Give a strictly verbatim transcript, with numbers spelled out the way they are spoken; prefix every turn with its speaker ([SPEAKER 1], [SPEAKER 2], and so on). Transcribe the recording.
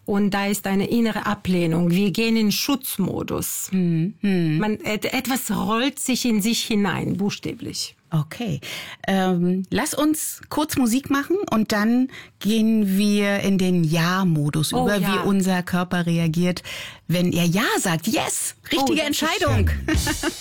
[SPEAKER 1] und da ist eine innere Ablehnung. Wir gehen in Schutzmodus.
[SPEAKER 2] Hm, hm.
[SPEAKER 1] Man, etwas rollt sich in sich hinein, buchstäblich.
[SPEAKER 2] Okay, ähm, lass uns kurz Musik machen und dann gehen wir in den Ja-Modus
[SPEAKER 1] Oh,
[SPEAKER 2] über,
[SPEAKER 1] ja.
[SPEAKER 2] wie unser Körper reagiert, wenn er Ja sagt. Yes, richtige
[SPEAKER 1] Oh, das ist
[SPEAKER 2] Entscheidung.
[SPEAKER 1] schön.